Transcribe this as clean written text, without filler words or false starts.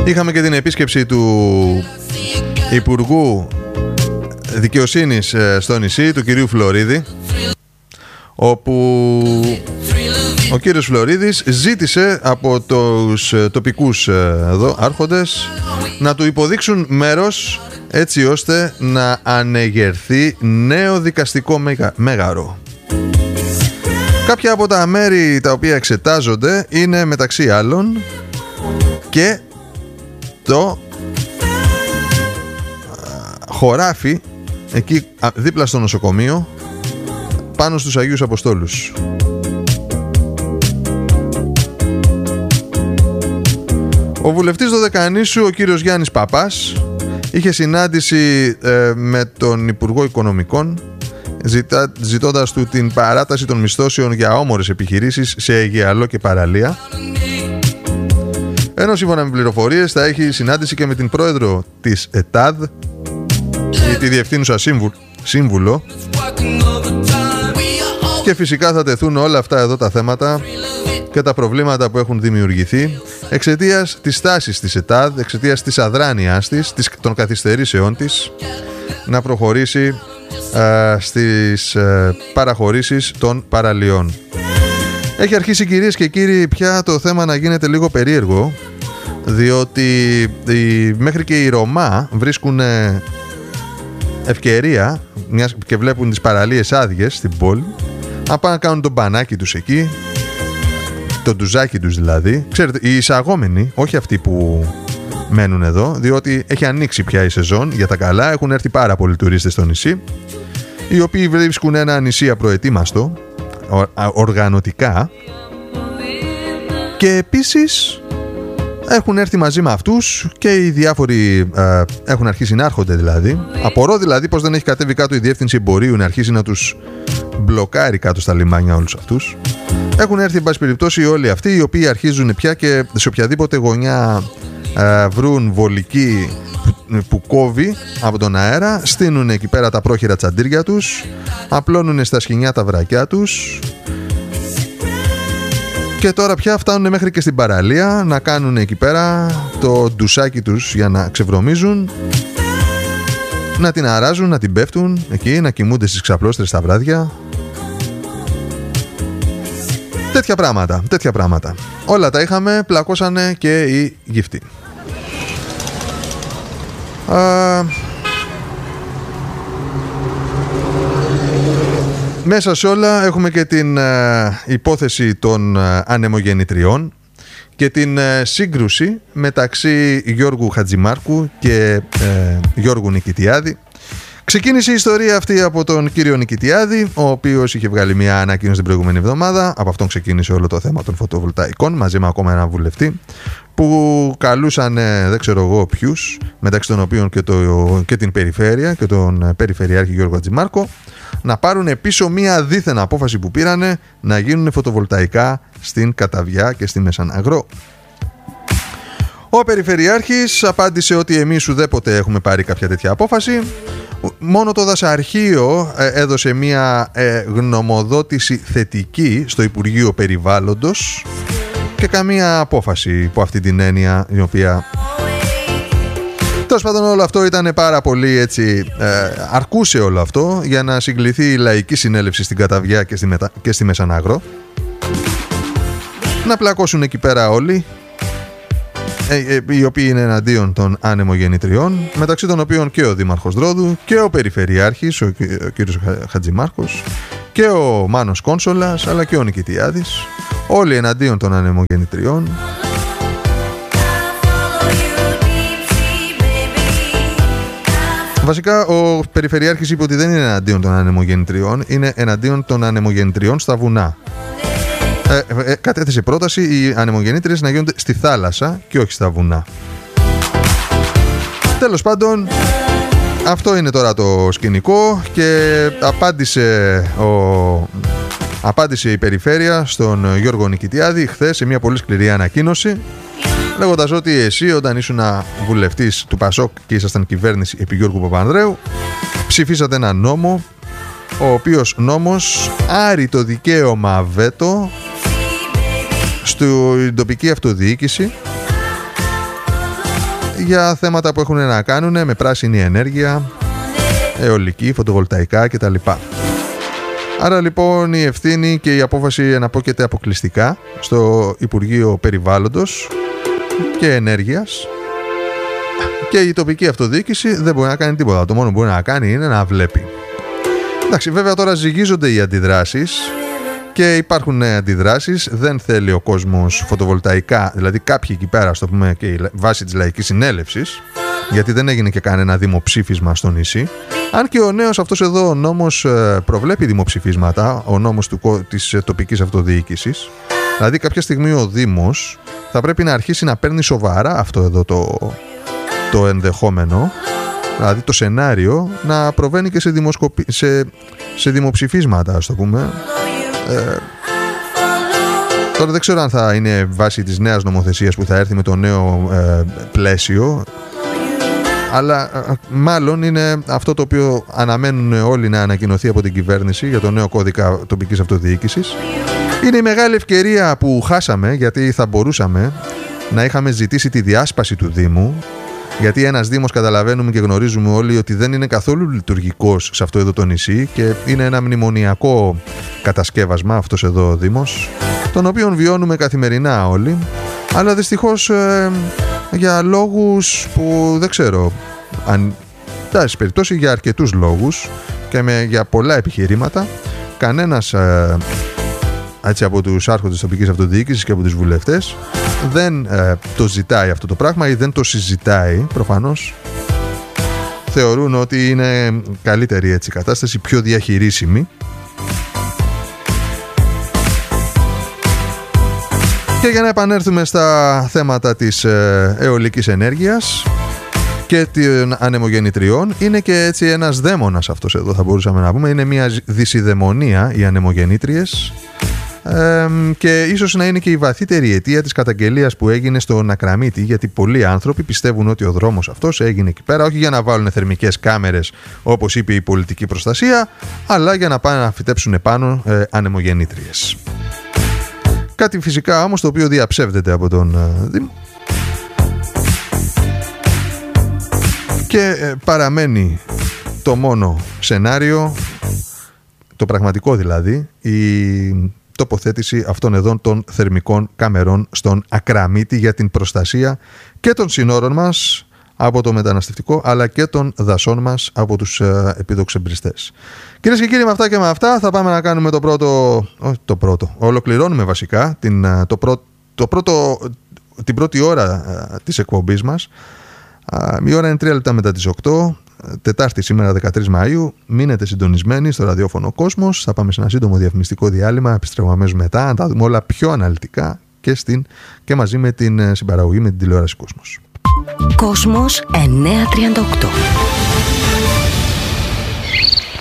Είχαμε και την επίσκεψη του Υπουργού Δικαιοσύνης στο νησί, του κυρίου Φλωρίδη, όπου ο κύριος Φλωρίδης ζήτησε από τους τοπικούς εδώ άρχοντες να του υποδείξουν μέρος έτσι ώστε να ανεγερθεί νέο δικαστικό μέγαρο. Κάποια από τα μέρη τα οποία εξετάζονται είναι μεταξύ άλλων και το χωράφι εκεί δίπλα στο νοσοκομείο πάνω στους Αγίους Αποστόλους. Ο βουλευτής Δωδεκανήσου, ο κύριος Γιάννης Παπάς, είχε συνάντηση με τον Υπουργό Οικονομικών ζητώντας του την παράταση των μισθώσεων για όμορες επιχειρήσεις σε Αιγαιαλό και παραλία. Ενώ σύμφωνα με πληροφορίες θα έχει συνάντηση και με την πρόεδρο της ΕΤΑΔ ή τη διευθύνουσα σύμβουλο, και φυσικά θα τεθούν όλα αυτά εδώ τα θέματα και τα προβλήματα που έχουν δημιουργηθεί εξαιτίας της στάσης της ΕΤΑΔ, εξαιτίας της αδράνειάς της, των καθυστερήσεών της να προχωρήσει στις παραχωρήσεις των παραλιών. Έχει αρχίσει, κυρίες και κύριοι, πια το θέμα να γίνεται λίγο περίεργο, διότι μέχρι και οι Ρωμά βρίσκουν ευκαιρία, μιας και βλέπουν τις παραλίες άδειες στην πόλη, να πάνε να κάνουν τον μπανάκι τους εκεί, το ντουζάκι τους δηλαδή. Ξέρετε, οι εισαγόμενοι, όχι αυτοί που μένουν εδώ, διότι έχει ανοίξει πια η σεζόν για τα καλά, έχουν έρθει πάρα πολλοί τουρίστες στο νησί, οι οποίοι βρίσκουν ένα νησί απροετοίμαστο οργανωτικά, και επίσης έχουν έρθει μαζί με αυτούς και οι διάφοροι έχουν αρχίσει να έρχονται δηλαδή. Απορώ δηλαδή πως δεν έχει κατέβει κάτω η Διεύθυνση Εμπορίου να αρχίσει να τους μπλοκάρει κάτω στα λιμάνια όλους αυτούς. Έχουν έρθει, εν πάση περιπτώσει, όλοι αυτοί οι οποίοι αρχίζουν πια και σε οποιαδήποτε γωνιά βρουν βολική που κόβει από τον αέρα, στείνουν εκεί πέρα τα πρόχειρα τσαντήρια τους, απλώνουν στα σκοινιά τα βρακιά τους, και τώρα πια φτάνουν μέχρι και στην παραλία να κάνουν εκεί πέρα το ντουσάκι τους για να ξεβρωμίζουν, να την αράζουν, να την πέφτουν εκεί, να κοιμούνται στις ξαπλώστρες τα βράδια. Τέτοια πράγματα. Όλα τα είχαμε, πλακώσανε και οι γυφτοί. Μέσα σε όλα έχουμε και την υπόθεση των ανεμογεννητριών και την σύγκρουση μεταξύ Γιώργου Χατζημάρκου και Γιώργου Νικητιάδη. Ξεκίνησε η ιστορία αυτή από τον κύριο Νικητιάδη, ο οποίος είχε βγάλει μια ανακοίνωση την προηγούμενη εβδομάδα. Από αυτόν ξεκίνησε όλο το θέμα των φωτοβολταϊκών, μαζί με ακόμα έναν βουλευτή, που καλούσαν δεν ξέρω εγώ ποιους, μεταξύ των οποίων και την περιφέρεια και τον περιφερειάρχη Γιώργο Χατζημάρκο, να πάρουν πίσω μια δίθεν απόφαση που πήρανε να γίνουν φωτοβολταϊκά στην Καταβιά και στη Μεσαναγρό. Ο Περιφερειάρχης απάντησε ότι εμείς ουδέποτε έχουμε πάρει κάποια τέτοια απόφαση. Μόνο το Δασαρχείο έδωσε μια γνωμοδότηση θετική στο Υπουργείο Περιβάλλοντος και καμία απόφαση υπό αυτή την έννοια, η οποία... Τέλος πάντων, όλο αυτό ήταν πάρα πολύ έτσι, αρκούσε όλο αυτό για να συγκληθεί η λαϊκή συνέλευση στην Καταβιά και στη Μεσανάγρο, να πλακώσουν εκεί πέρα όλοι, οι οποίοι είναι εναντίον των ανεμογεννητριών, μεταξύ των οποίων και ο Δήμαρχος Ρόδου και ο Περιφερειάρχης, ο κύριος Χατζημάρκος, και ο Μάνος Κόνσολας, αλλά και ο Νικητιάδης, όλοι εναντίον των ανεμογεννητριών. Βασικά ο Περιφερειάρχης είπε ότι δεν είναι εναντίον των ανεμογεννητριών, είναι εναντίον των ανεμογεννητριών στα βουνά. Κατέθεσε πρόταση οι ανεμογεννήτριες να γίνονται στη θάλασσα και όχι στα βουνά. Τέλος πάντων, αυτό είναι τώρα το σκηνικό, και απάντησε η Περιφέρεια στον Γιώργο Νικητιάδη χθες σε μια πολύ σκληρή ανακοίνωση, λέγοντας ότι εσύ, όταν ήσουν βουλευτής του Πασόκ και ήσασταν κυβέρνηση επί Γιώργου Παπανδρέου, ψηφίσατε ένα νόμο, ο οποίος νόμος άρει το δικαίωμα βέτο στην τοπική αυτοδιοίκηση για θέματα που έχουν να κάνουν με πράσινη ενέργεια, αιωλική, φωτοβολταϊκά κτλ. Άρα λοιπόν η ευθύνη και η απόφαση εναπόκειται αποκλειστικά στο Υπουργείο Περιβάλλοντος και Ενέργειας, και η τοπική αυτοδιοίκηση δεν μπορεί να κάνει τίποτα. Το μόνο που μπορεί να κάνει είναι να βλέπει. Εντάξει, βέβαια τώρα ζυγίζονται οι αντιδράσεις και υπάρχουν αντιδράσεις. Δεν θέλει ο κόσμος φωτοβολταϊκά, δηλαδή κάποιοι εκεί πέρα, στο πούμε, και η βάση της Λαϊκής Συνέλευσης, γιατί δεν έγινε και κανένα δημοψήφισμα στο νησί. Αν και ο νέος αυτός εδώ νόμος προβλέπει δημοψηφίσματα, ο νόμος της τοπικής αυτοδιοίκησης. Δηλαδή κάποια στιγμή ο Δήμος θα πρέπει να αρχίσει να παίρνει σοβαρά αυτό εδώ το ενδεχόμενο, δηλαδή το σενάριο, να προβαίνει και σε δημοψηφίσματα, ας το πούμε. Τώρα δεν ξέρω αν θα είναι βάση της νέας νομοθεσίας που θα έρθει με το νέο πλαίσιο, αλλά μάλλον είναι αυτό το οποίο αναμένουν όλοι να ανακοινωθεί από την κυβέρνηση για το νέο κώδικα τοπικής αυτοδιοίκησης. Είναι η μεγάλη ευκαιρία που χάσαμε, γιατί θα μπορούσαμε να είχαμε ζητήσει τη διάσπαση του Δήμου, γιατί ένας Δήμος, καταλαβαίνουμε και γνωρίζουμε όλοι, ότι δεν είναι καθόλου λειτουργικός σε αυτό εδώ το νησί και είναι ένα μνημονιακό κατασκεύασμα αυτός εδώ ο Δήμος, τον οποίον βιώνουμε καθημερινά όλοι, αλλά δυστυχώς για λόγους που δεν ξέρω, αν τάση περιπτώσει, για αρκετούς λόγους και για πολλά επιχειρήματα, κανένας έτσι, από τους άρχοντες τοπικής αυτοδιοίκησης και από τους βουλευτές δεν το ζητάει αυτό το πράγμα ή δεν το συζητάει. Προφανώς θεωρούν ότι είναι καλύτερη έτσι κατάσταση, πιο διαχειρίσιμη. Και για να επανέλθουμε στα θέματα της αιωλικής ενέργειας και των ανεμογεννητριών, είναι και έτσι ένας δαίμονας αυτός εδώ, θα μπορούσαμε να πούμε. Είναι μια δυσιδαιμονία οι ανεμογεννήτριες, και ίσως να είναι και η βαθύτερη αιτία της καταγγελίας που έγινε στον Ακραμίτη, γιατί πολλοί άνθρωποι πιστεύουν ότι ο δρόμος αυτός έγινε εκεί πέρα όχι για να βάλουν θερμικές κάμερες όπως είπε η πολιτική προστασία, αλλά για να πάνε να φυτέψουν επάνω ανεμογεννήτριες. Κάτι φυσικά όμως το οποίο διαψεύδεται από τον Δήμο και παραμένει το μόνο σενάριο, το πραγματικό δηλαδή, η τοποθέτηση αυτών εδώ των θερμικών καμερών στον Ακραμίτη για την προστασία και των συνόρων μας από το μεταναστευτικό, αλλά και των δασών μας από τους επίδοξους εμπριστές. Κυρίες και κύριοι, με αυτά και με αυτά θα πάμε να κάνουμε το πρώτο. Ολοκληρώνουμε βασικά την πρώτη ώρα της εκπομπής μας. Η ώρα είναι 3 λεπτά μετά τις 8. Τετάρτη σήμερα 13 Μαΐου. Μείνετε συντονισμένοι στο ραδιόφωνο Κόσμος. Θα πάμε σε ένα σύντομο διαφημιστικό διάλειμμα. Επιστρέφουμε αμέσως μετά να τα δούμε όλα πιο αναλυτικά και μαζί με την συμπαραγωγή με την τηλεόραση Κόσμος. Κόσμος 938.